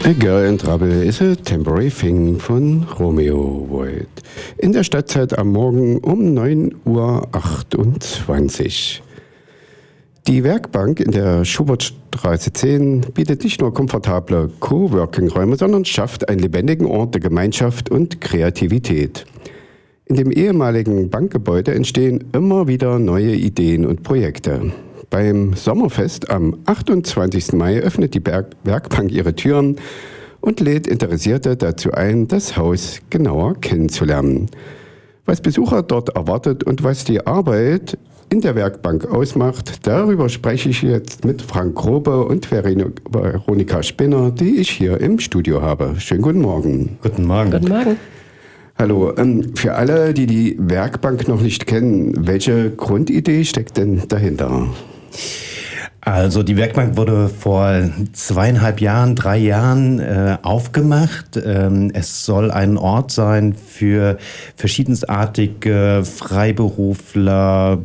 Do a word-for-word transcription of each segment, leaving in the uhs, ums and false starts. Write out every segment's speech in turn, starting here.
A Girl in Trouble is a Temporary Thing von Romeo Void. In der Stadtzeit am Morgen um neun Uhr achtundzwanzig. Die Werkbank in der Schubertstraße zehn bietet nicht nur komfortable Coworking-Räume, sondern schafft einen lebendigen Ort der Gemeinschaft und Kreativität. In dem ehemaligen Bankgebäude entstehen immer wieder neue Ideen und Projekte. Beim Sommerfest am achtundzwanzigsten Mai öffnet die Berg- Werkbank ihre Türen und lädt Interessierte dazu ein, das Haus genauer kennenzulernen. Was Besucher dort erwartet und was die Arbeit in der Werkbank ausmacht, darüber spreche ich jetzt mit Frank Grobe und Veronika Spinner, die ich hier im Studio habe. Schönen guten Morgen. Guten Morgen. Guten Morgen. Hallo, ähm, für alle, die die Werkbank noch nicht kennen, welche Grundidee steckt denn dahinter? Also die Werkbank wurde vor zweieinhalb Jahren, drei Jahren äh, aufgemacht. Ähm, es soll ein Ort sein für verschiedensartige Freiberufler,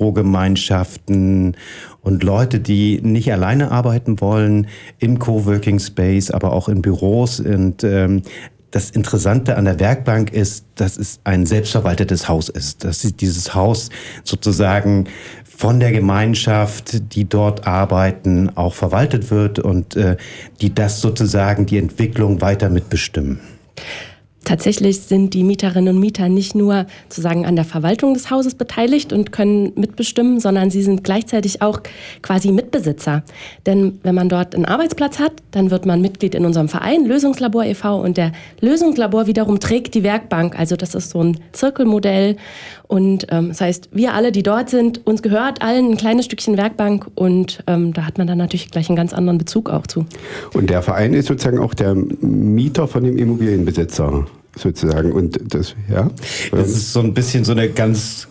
Bürogemeinschaften und Leute, die nicht alleine arbeiten wollen im Coworking Space, aber auch in Büros. Und ähm, das Interessante an der Werkbank ist, dass es ein selbstverwaltetes Haus ist. Dass dieses Haus sozusagen von der Gemeinschaft, die dort arbeiten, auch verwaltet wird und äh, die das sozusagen die Entwicklung weiter mitbestimmen. Tatsächlich sind die Mieterinnen und Mieter nicht nur sozusagen an der Verwaltung des Hauses beteiligt und können mitbestimmen, sondern sie sind gleichzeitig auch quasi Mitbesitzer. Denn wenn man dort einen Arbeitsplatz hat, dann wird man Mitglied in unserem Verein Lösungslabor e V und der Lösungslabor wiederum trägt die Werkbank. Also das ist so ein Zirkelmodell und ähm, das heißt, wir alle, die dort sind, uns gehört allen ein kleines Stückchen Werkbank und ähm, da hat man dann natürlich gleich einen ganz anderen Bezug auch zu. Und der Verein ist sozusagen auch der Mieter von dem Immobilienbesitzer. Sozusagen und das, ja. Das ist so ein bisschen so eine ganz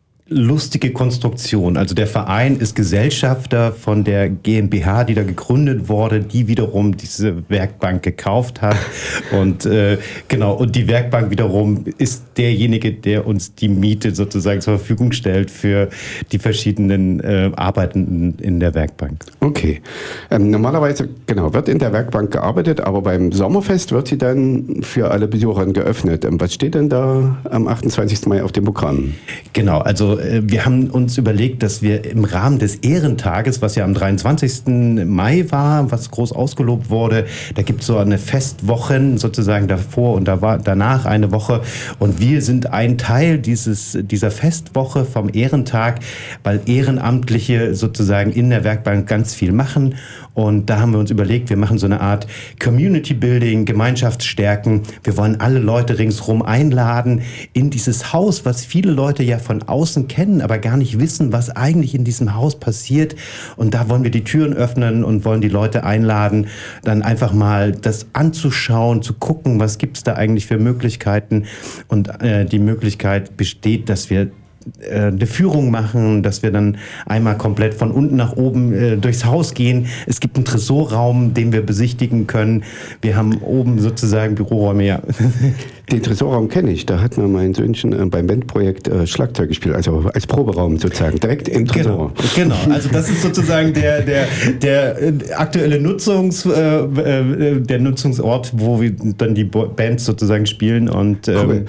lustige Konstruktion. Also der Verein ist Gesellschafter von der GmbH, die da gegründet wurde, die wiederum diese Werkbank gekauft hat. Und äh, genau, und die Werkbank wiederum ist derjenige, der uns die Miete sozusagen zur Verfügung stellt für die verschiedenen äh, Arbeiten in der Werkbank. Okay. Ähm, normalerweise, genau, wird in der Werkbank gearbeitet, aber beim Sommerfest wird sie dann für alle Besucher geöffnet. Ähm, was steht denn da am achtundzwanzigsten Mai auf dem Programm? Genau, also wir haben uns überlegt, dass wir im Rahmen des Ehrentages, was ja am dreiundzwanzigsten Mai war, was groß ausgelobt wurde, da gibt es so eine Festwochen sozusagen davor und da war danach eine Woche und wir sind ein Teil dieses, dieser Festwoche vom Ehrentag, weil Ehrenamtliche sozusagen in der Werkbank ganz viel machen und da haben wir uns überlegt, wir machen so eine Art Community Building, Gemeinschaftsstärken. Wir wollen alle Leute ringsherum einladen in dieses Haus, was viele Leute ja von außen kennen, aber gar nicht wissen, was eigentlich in diesem Haus passiert. Und da wollen wir die Türen öffnen und wollen die Leute einladen, dann einfach mal das anzuschauen, zu gucken, was gibt es da eigentlich für Möglichkeiten. Und äh, die Möglichkeit besteht, dass wir eine Führung machen, dass wir dann einmal komplett von unten nach oben äh, durchs Haus gehen. Es gibt einen Tresorraum, den wir besichtigen können. Wir haben oben sozusagen Büroräume, ja. Den Tresorraum kenne ich. Da hat mir mein Söhnchen äh, beim Bandprojekt äh, Schlagzeug gespielt, also als Proberaum sozusagen, direkt im Tresor. Genau, genau. Also das ist sozusagen der, der, der aktuelle Nutzungs, äh, äh, der Nutzungsort, wo wir dann die Bands sozusagen spielen. Und ähm, cool.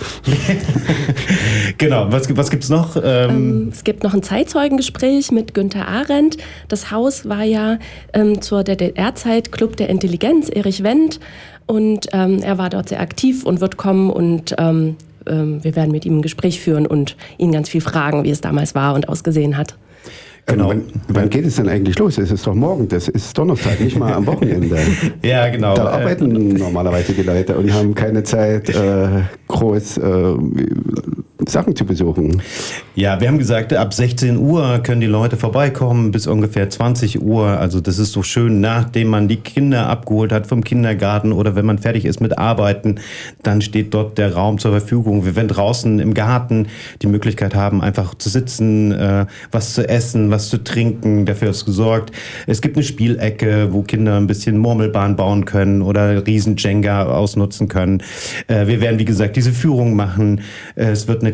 Genau, was, was gibt es noch? Ähm, es gibt noch ein Zeitzeugengespräch mit Günther Arendt. Das Haus war ja ähm, zur D D R-Zeit Club der Intelligenz, Erich Wendt. Und ähm, er war dort sehr aktiv und wird kommen und ähm, ähm, wir werden mit ihm ein Gespräch führen und ihn ganz viel fragen, wie es damals war und ausgesehen hat. Genau. Ähm, wann, wann geht es denn eigentlich los? Es ist doch morgen, das ist Donnerstag, nicht mal am Wochenende. Ja, genau. Da arbeiten äh, normalerweise die Leute und haben keine Zeit, äh, groß äh, Sachen zu besuchen. Ja, wir haben gesagt, ab sechzehn Uhr können die Leute vorbeikommen bis ungefähr zwanzig Uhr. Also das ist so schön, nachdem man die Kinder abgeholt hat vom Kindergarten oder wenn man fertig ist mit Arbeiten, dann steht dort der Raum zur Verfügung. Wir werden draußen im Garten die Möglichkeit haben, einfach zu sitzen, äh, was zu essen, was zu trinken. Dafür ist gesorgt. Es gibt eine Spielecke, wo Kinder ein bisschen Murmelbahn bauen können oder riesen Jenga ausnutzen können. Äh, wir werden, wie gesagt, diese Führung machen. Äh, es wird eine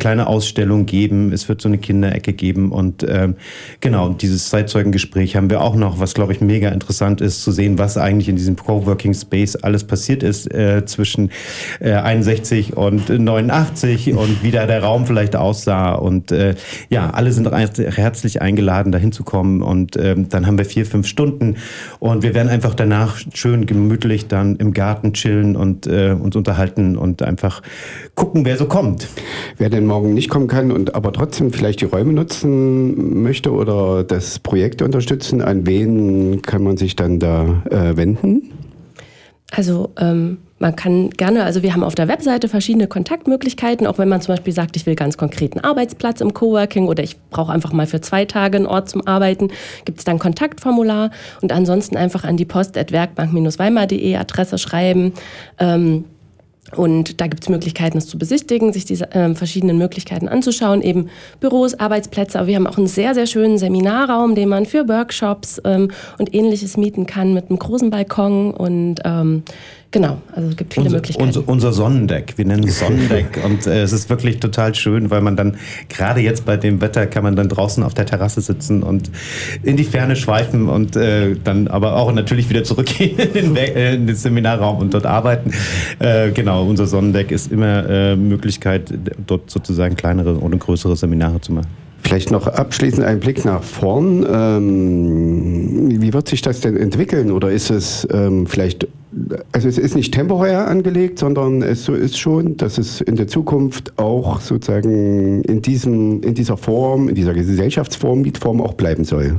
kleine Ausstellung geben, es wird so eine Kinderecke geben und ähm, genau, dieses Zeitzeugengespräch haben wir auch noch, was glaube ich mega interessant ist, zu sehen, was eigentlich in diesem Coworking Space alles passiert ist äh, zwischen äh, einundsechzig und neunundachtzig und wie da der Raum vielleicht aussah und äh, ja, alle sind herzlich eingeladen, da hinzukommen und ähm, dann haben wir vier, fünf Stunden und wir werden einfach danach schön gemütlich dann im Garten chillen und äh, uns unterhalten und einfach gucken, wer so kommt. Wer denn morgen nicht kommen kann und aber trotzdem vielleicht die Räume nutzen möchte oder das Projekt unterstützen, an wen kann man sich dann da äh, wenden? Also ähm, man kann gerne, also wir haben auf der Webseite verschiedene Kontaktmöglichkeiten, auch wenn man zum Beispiel sagt, ich will ganz konkreten Arbeitsplatz im Coworking oder ich brauche einfach mal für zwei Tage einen Ort zum Arbeiten, gibt es dann ein Kontaktformular und ansonsten einfach an die post at werkbank dash weimar punkt de Adresse schreiben. Ähm, Und da gibt es Möglichkeiten, es zu besichtigen, sich diese äh, verschiedenen Möglichkeiten anzuschauen, eben Büros, Arbeitsplätze. Aber wir haben auch einen sehr, sehr schönen Seminarraum, den man für Workshops ähm, und Ähnliches mieten kann mit einem großen Balkon. Und ähm, genau, also es gibt viele unser, Möglichkeiten. Unser, unser Sonnendeck, wir nennen es Sonnendeck. Und äh, es ist wirklich total schön, weil man dann, gerade jetzt bei dem Wetter, kann man dann draußen auf der Terrasse sitzen und in die Ferne schweifen und äh, dann aber auch natürlich wieder zurückgehen in den, äh, in den Seminarraum und dort arbeiten. Äh, genau. Unser Sonnendeck ist immer äh, Möglichkeit, dort sozusagen kleinere oder größere Seminare zu machen. Vielleicht noch abschließend ein Blick nach vorn. Ähm, wie wird sich das denn entwickeln? Oder ist es ähm, vielleicht, also es ist nicht temporär angelegt, sondern es so ist schon, dass es in der Zukunft auch sozusagen in, diesem, in dieser Form, in dieser Gesellschaftsform, Mietform auch bleiben soll?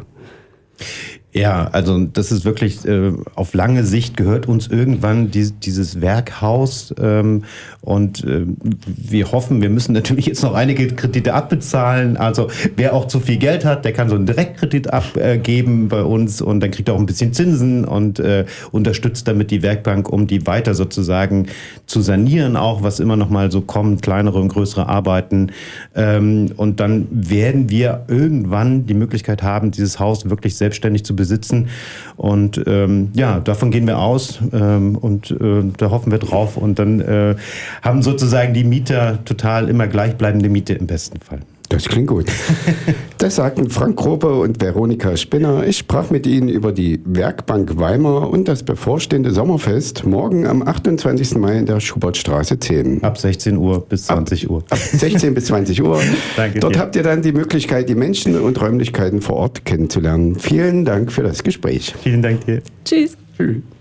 Ja, also das ist wirklich, äh, auf lange Sicht gehört uns irgendwann die, dieses Werkhaus ähm, und äh, wir hoffen, wir müssen natürlich jetzt noch einige Kredite abbezahlen, also wer auch zu viel Geld hat, der kann so einen Direktkredit abgeben bei uns und dann kriegt er auch ein bisschen Zinsen und äh, unterstützt damit die Werkbank, um die weiter sozusagen zu sanieren, auch was immer noch mal so kommt, kleinere und größere Arbeiten ähm, und dann werden wir irgendwann die Möglichkeit haben, dieses Haus wirklich selbstständig zu besitzen. Und ähm, ja, davon gehen wir aus ähm, und äh, da hoffen wir drauf. Und dann äh, haben sozusagen die Mieter total immer gleichbleibende Miete im besten Fall. Das klingt gut. Das sagten Frank Grobe und Veronika Spinner. Ich sprach mit ihnen über die Werkbank Weimar und das bevorstehende Sommerfest morgen am achtundzwanzigsten Mai in der Schubertstraße zehn. Ab sechzehn Uhr bis zwanzig Uhr. Ab, ab sechzehn bis zwanzig Uhr. Danke Dort dir. habt ihr dann die Möglichkeit, die Menschen und Räumlichkeiten vor Ort kennenzulernen. Vielen Dank für das Gespräch. Vielen Dank dir. Tschüss. Tschüss.